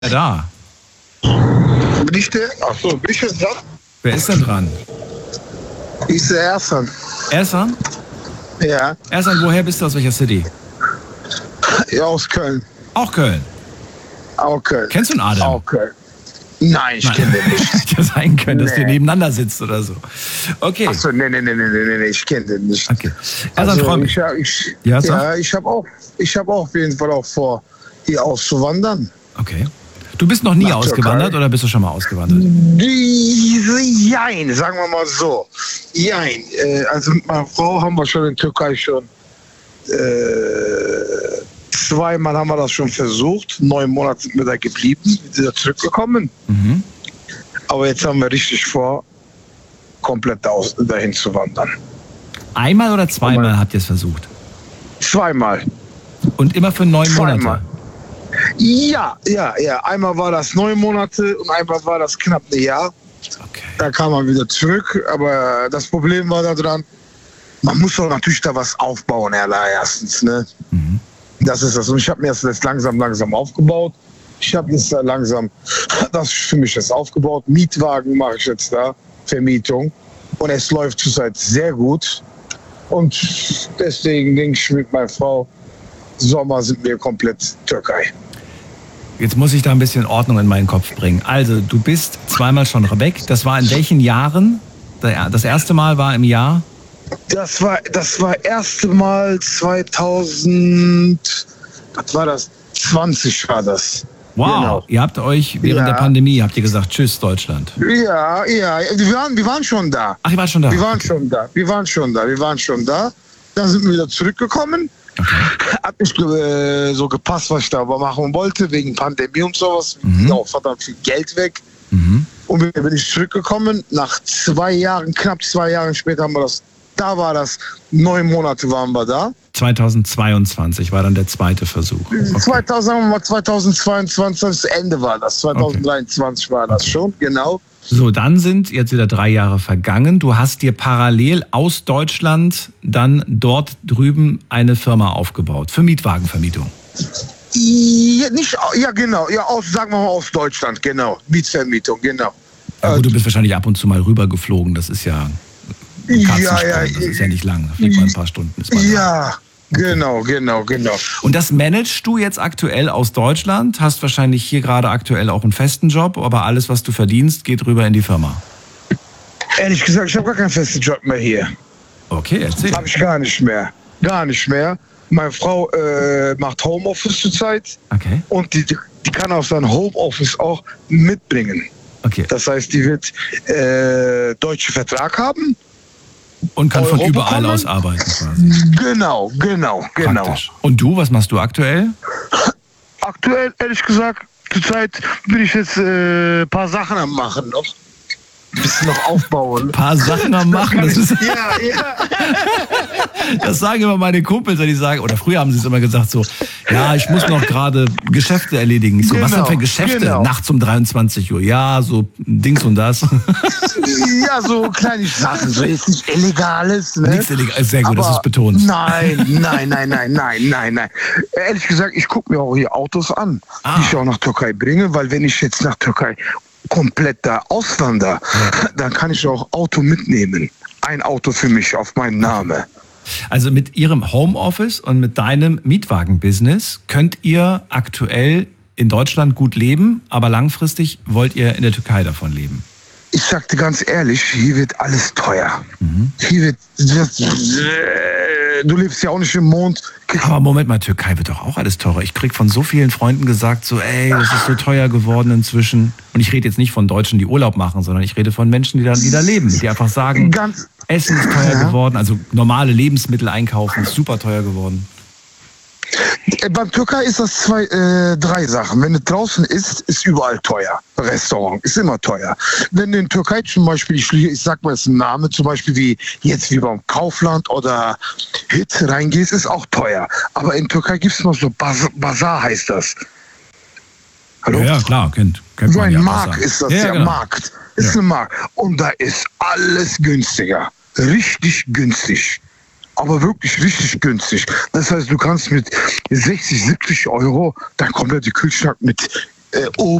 Da. Bin ich der? Achso, bin ich jetzt dran? Wer ist denn dran? Ich ist der Ersan. Ersan? Ja. Ersan, woher bist du, aus welcher City? Ja, aus Köln. Auch Köln. Auch Köln. Kennst du einen Adam? Auch Köln. Nein, ich kenne den nicht. Hätte ja sein können, dass der nebeneinander sitzt oder so. Okay. Achso, nee, ich kenne den nicht. Okay. Ersan, Also, freut mich. ich habe auch auf jeden Fall auch vor, hier auszuwandern. Okay. Du bist noch nie Nach ausgewandert Türkei. oder bist du schon mal ausgewandert? Jein, sagen wir mal so. Jein. Also mit meiner Frau haben wir schon in Türkei schon zweimal haben wir das schon versucht. 9 Monate sind wir da geblieben, sind wieder zurückgekommen. Mhm. Aber jetzt haben wir richtig vor, komplett dahin zu wandern. Einmal oder zweimal habt ihr es versucht? Zweimal. Und immer für 9 Zweimal. Monate? Ja. Einmal war das 9 Monate und einmal war das knapp ein Jahr. Okay. Da kam man wieder zurück. Aber das Problem war daran, man muss doch natürlich da was aufbauen, erstens. Ne? Mhm. Das ist das. Und ich habe mir das jetzt langsam aufgebaut. Ich habe jetzt langsam das für mich jetzt aufgebaut. Mietwagen mache ich jetzt da, Vermietung. Und es läuft zurzeit sehr gut. Und deswegen denke ich mit meiner Frau, Sommer sind wir komplett Türkei. Jetzt muss ich da ein bisschen Ordnung in meinen Kopf bringen. Also, du bist zweimal schon weg. Das war in welchen Jahren? Das erste Mal war im Jahr? Das war erste Mal 2000, was war das? 20 war das. Wow, Genau. Ihr habt euch während der Pandemie, habt ihr gesagt, tschüss Deutschland. Ja, wir waren schon da. Ach, ihr wart schon da? Wir waren schon da. Dann sind wir wieder zurückgekommen. Okay. Hat nicht so gepasst, was ich da aber machen wollte, wegen Pandemie und sowas. Auch verdammt viel Geld weg. Mhm. Und wieder bin ich zurückgekommen. Nach 2 Jahren, knapp 2 Jahren später haben wir das. Da war das, 9 Monate waren wir da. 2022 war dann der zweite Versuch. Okay. 2022, das Ende war das. 2023 war das schon, genau. So, dann sind jetzt wieder 3 Jahre vergangen. Du hast dir parallel aus Deutschland dann dort drüben eine Firma aufgebaut für Mietwagenvermietung. Genau. Ja, sagen wir mal aus Deutschland, genau. Mietvermietung, genau. Ja, gut, du bist wahrscheinlich ab und zu mal rübergeflogen. Das ist ja ein Katzensprung. Das ist ja nicht lang. Da fliegt man ein paar Stunden. Ist man da. Genau. Und das managst du jetzt aktuell aus Deutschland, hast wahrscheinlich hier gerade aktuell auch einen festen Job, aber alles, was du verdienst, geht rüber in die Firma. Ehrlich gesagt, ich habe gar keinen festen Job mehr hier. Okay, erzähl. Habe ich gar nicht mehr. Meine Frau macht Homeoffice zurzeit. Okay. Und die kann auch sein Homeoffice auch mitbringen. Okay. Das heißt, die wird deutschen Vertrag haben. Und kann von Euro überall bekommen? aus arbeiten quasi. Genau. Praktisch. Und du, was machst du aktuell? Aktuell, ehrlich gesagt, zurzeit bin ich jetzt ein paar Sachen am machen noch. Ein bisschen noch aufbauen. Ein paar Sachen am Machen. Das ist Ja. Das sagen immer meine Kumpels, wenn die sagen, oder früher haben sie es immer gesagt so, ja, ich muss noch gerade Geschäfte erledigen. Ich so, was denn für Geschäfte? Genau. Nachts um 23 Uhr. Ja, so Dings und das. Ja, so kleine Sachen, so ist nicht Illegales. Ne? Nichts illegal. Sehr gut, Aber das ist betont. Nein. Ehrlich gesagt, ich gucke mir auch hier Autos an, die ich auch nach Türkei bringe, weil wenn ich jetzt nach Türkei komplett da auswandere, dann kann ich auch Auto mitnehmen. Ein Auto für mich auf meinen Namen. Also mit Ihrem Homeoffice und mit deinem Mietwagen-Business könnt ihr aktuell in Deutschland gut leben, aber langfristig wollt ihr in der Türkei davon leben. Ich sag dir ganz ehrlich, hier wird alles teuer. Hier wird, du lebst ja auch nicht im Mond. Aber Moment mal, Türkei wird doch auch alles teurer. Ich krieg von so vielen Freunden gesagt, so, ey, das ist so teuer geworden inzwischen. Und ich rede jetzt nicht von Deutschen, die Urlaub machen, sondern ich rede von Menschen, die da leben, die einfach sagen, Essen ist teuer geworden, also normale Lebensmittel einkaufen ist super teuer geworden. Beim Türkei ist das 3 Sachen. Wenn du draußen isst, ist überall teuer. Restaurant ist immer teuer. Wenn du in Türkei zum Beispiel, ich sag mal jetzt einen Namen, zum Beispiel wie beim Kaufland oder Hit reingehst, ist auch teuer. Aber in Türkei gibt es noch so Bazar heißt das. Hallo? Ja, klar, kennt So man ein ja. Markt ist das, ja, genau. Markt. Ist ein Markt. Und da ist alles günstiger. Richtig günstig. Aber wirklich richtig günstig. Das heißt, du kannst mit 60, 70 Euro dein kompletter Kühlschrank mit oben